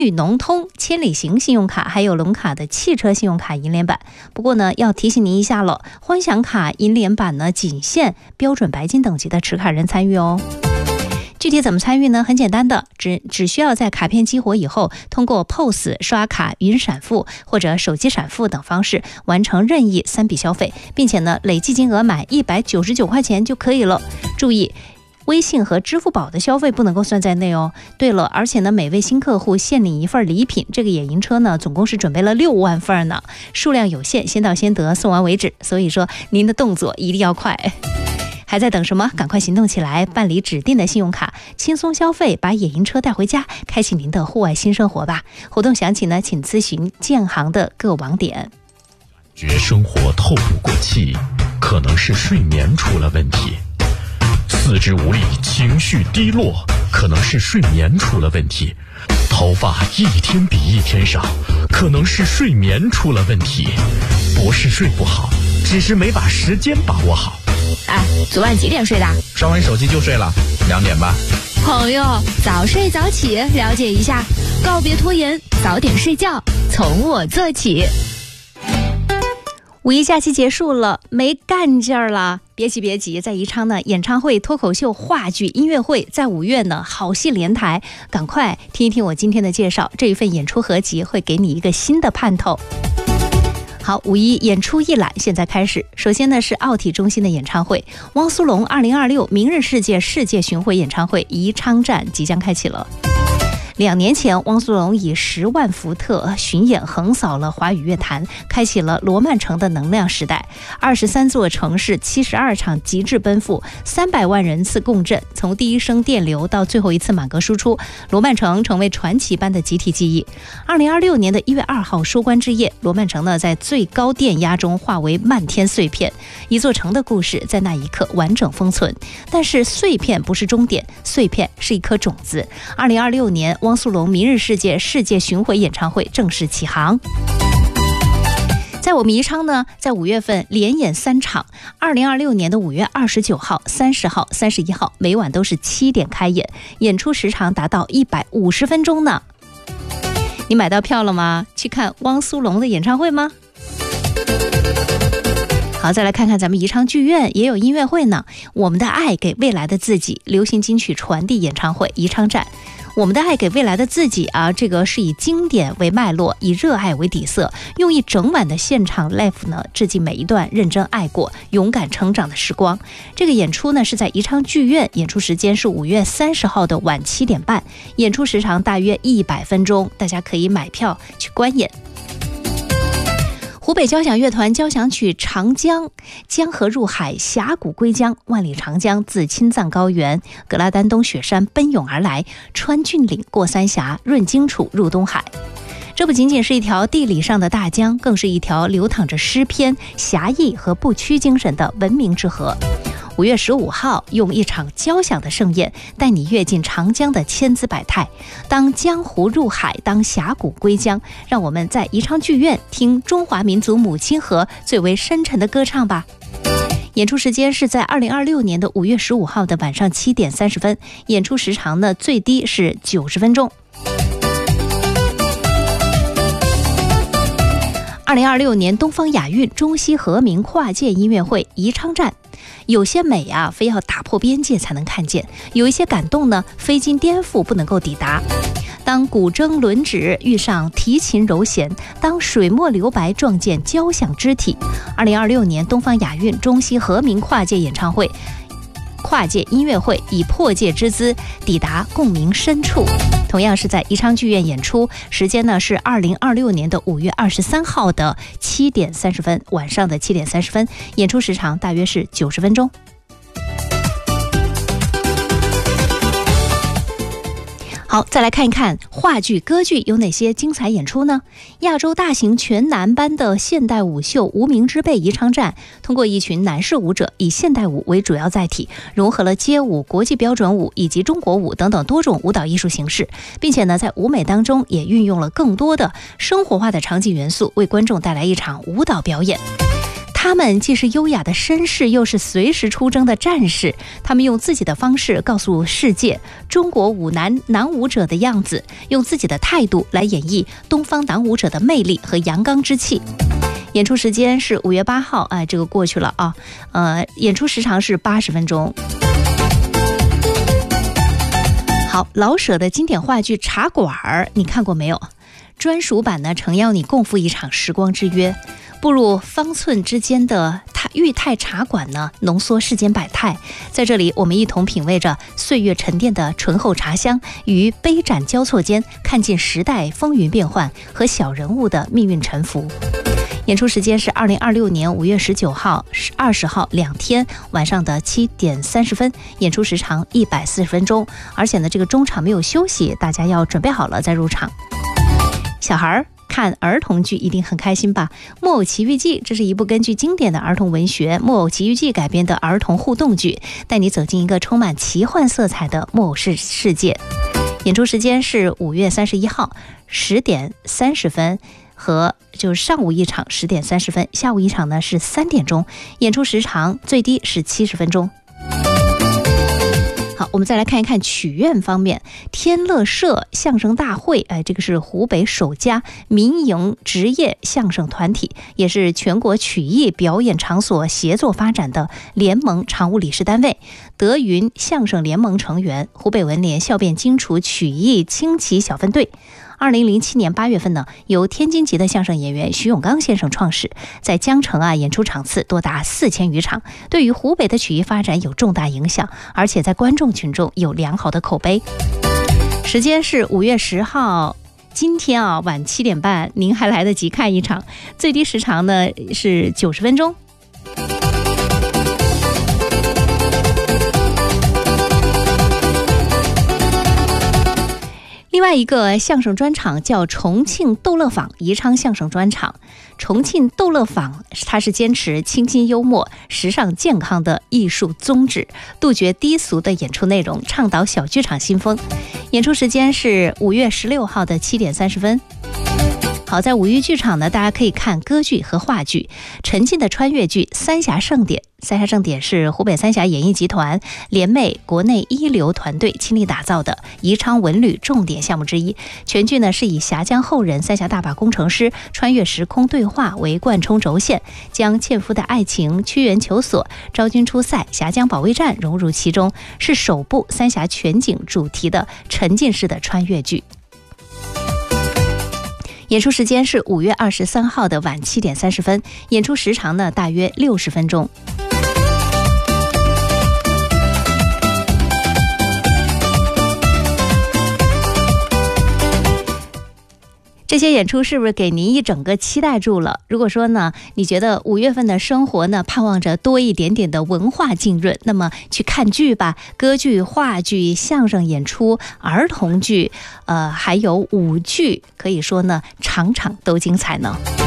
农通、千里行信用卡还有龙卡的汽车信用卡银联版。不过呢，要提醒您一下了，欢享卡银联版呢仅限标准白金等级的持卡人参与哦。具体怎么参与呢？很简单的，只需要在卡片激活以后，通过 POS、刷卡、云闪付或者手机闪付等方式完成任意3笔消费，并且呢累计金额满199块钱就可以了。注意，微信和支付宝的消费不能够算在内哦。对了，而且呢，每位新客户限领1份礼品。这个野营车呢，总共是准备了6万份呢，数量有限，先到先得，送完为止。所以说，您的动作一定要快。还在等什么？赶快行动起来，办理指定的信用卡，轻松消费，把野营车带回家，开启您的户外新生活吧。活动详情呢，请咨询建行的各网点。 觉生活透不过气，可能是睡眠出了问题。四肢无力，情绪低落，可能是睡眠出了问题；头发一天比一天少，可能是睡眠出了问题。不是睡不好，只是没把时间把握好。 哎，昨晚几点睡的？ 刷完手机就睡了，2点吧。 朋友，早睡早起，了解一下，告别拖延，早点睡觉，从我做起。 五一假期结束了，没干劲儿了。别急别急，在宜昌呢，演唱会、脱口秀、话剧、音乐会，在5月呢，好戏连台。赶快听一听我今天的介绍，这一份演出合集会给你一个新的盼头。好，五一演出一览现在开始。首先呢是奥体中心的演唱会，汪苏泷2026明日世界世界巡回演唱会宜昌站即将开启了。2年前，汪苏泷以10万伏特巡演横扫了华语乐坛，开启了罗曼城的能量时代。23座城市，72场极致奔赴，300万人次共振。从第一声电流到最后一次满格输出，罗曼城成为传奇般的集体记忆。2026年的1月2号收官之夜，罗曼城呢在最高电压中化为漫天碎片，一座城的故事在那一刻完整封存。但是碎片不是终点，碎片是一颗种子。2026年，汪苏泷明日世界世界巡回演唱会正式起航。在我们宜昌呢，在5月份连演3场，2026年的5月29号、30号、31号，每晚都是7点开演，演出时长达到150分钟呢。你买到票了吗？去看汪苏泷的演唱会吗？好，再来看看咱们宜昌剧院也有音乐会呢。我们的爱给未来的自己流行金曲传递演唱会宜昌站。我们的爱给未来的自己啊，这个是以经典为脉络，以热爱为底色，用一整晚的现场 live 呢，致敬每一段认真爱过、勇敢成长的时光。这个演出呢是在宜昌剧院，演出时间是5月30号的晚7点半，演出时长大约100分钟，大家可以买票去观演。湖北交响乐团交响曲《长江》，江河入海，峡谷归江，万里长江自青藏高原、格拉丹东雪山奔涌而来，穿峻岭，过三峡，润荆楚，入东海。这不仅仅是一条地理上的大江，更是一条流淌着诗篇、侠义和不屈精神的文明之河。5月15号，用一场交响的盛宴，带你跃进长江的千姿百态。当江湖入海，当峡谷归江，让我们在宜昌剧院听中华民族母亲河最为深沉的歌唱吧。演出时间是在2026年的5月15号的晚上7点30分，演出时长呢最低是90分钟。2026年东方亚运中西和鸣跨界音乐会宜昌站。有些美啊，非要打破边界才能看见；有一些感动呢，非经颠覆不能够抵达。当古筝轮指遇上提琴柔弦，当水墨留白撞见交响肢体。2026年东方亚运中西和鸣跨界演唱会、跨界音乐会以破界之姿抵达共鸣深处。同样是在宜昌剧院演出，时间呢是2026年的5月23号的7点30分，晚上的7点30分，演出时长大约是90分钟。好，再来看一看话剧、歌剧有哪些精彩演出呢？亚洲大型全男班的现代舞秀《无名之辈》宜昌站，通过一群男士舞者以现代舞为主要载体，融合了街舞、国际标准舞以及中国舞等等多种舞蹈艺术形式，并且呢，在舞美当中也运用了更多的生活化的场景元素，为观众带来一场舞蹈表演。 他们既是优雅的绅士，又是随时出征的战士。他们用自己的方式告诉世界中国男舞者的样子，用自己的态度来演绎东方男舞者的魅力和阳刚之气。演出时间是5月8号，这个过去了啊。演出时长是80分钟。好，老舍的经典话剧《茶馆》，你看过没有？专属版呢，诚邀你共赴一场时光之约，步入方寸之间的裕泰茶馆呢，浓缩世间百态。在这里，我们一同品味着岁月沉淀的醇厚茶香，与杯盏交错间，看尽时代风云变幻和小人物的命运沉浮。演出时间是2026年5月19号、20号2天晚上的7点30分，演出时长140分钟，而且呢，这个中场没有休息，大家要准备好了再入场。小孩看儿童剧一定很开心吧？《木偶奇遇记》这是一部根据经典的儿童文学《木偶奇遇记》改编的儿童互动剧，带你走进一个充满奇幻色彩的木偶世界。演出时间是5月31号10点30分。和就是上午一场10点30分，下午一场呢是3点钟，演出时长最低是70分钟。好，我们再来看一看曲苑方面，天乐社相声大会，这个是湖北首家民营职业相声团体，也是全国曲艺表演场所协作发展的联盟常务理事单位，德云相声联盟成员，湖北文联校辩荆楚曲艺轻骑小分队。2007年8月份呢，由天津籍的相声演员徐永刚先生创始，在江城演出场次多达4000余场，对于湖北的曲艺发展有重大影响，而且在观众群众有良好的口碑。时间是5月10号，今天晚7点半，您还来得及看一场，最低时长呢是90分钟。另外一个相声专场叫重庆逗乐坊宜昌相声专场。重庆逗乐坊它是坚持清新幽默、时尚健康的艺术宗旨，杜绝低俗的演出内容，倡导小剧场新风。演出时间是5月16号的7点30分。好，在五育剧场呢，大家可以看歌剧和话剧，沉浸的穿越剧《三峡盛典》。三峡盛典是湖北三峡演艺集团联袂国内一流团队倾力打造的宜昌文旅重点项目之一。全剧呢是以峡江后人三峡大坝工程师穿越时空对话为贯冲轴线，将纤夫的爱情、屈原求索、昭君出塞、峡江保卫战融入其中，是首部三峡全景主题的沉浸式的穿越剧。演出时间是5月23号的晚7点30分，演出时长呢大约60分钟。这些演出是不是给您一整个期待住了？如果说呢，你觉得5月份的生活呢，盼望着多一点点的文化浸润，那么去看剧吧，歌剧、话剧、相声演出、儿童剧，还有舞剧，可以说呢，场场都精彩呢。